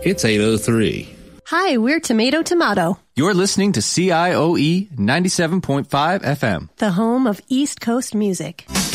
It's 8:03. Hi, we're Tomato Tomato, You're listening to CIOE 97.5 FM. the home of East Coast music.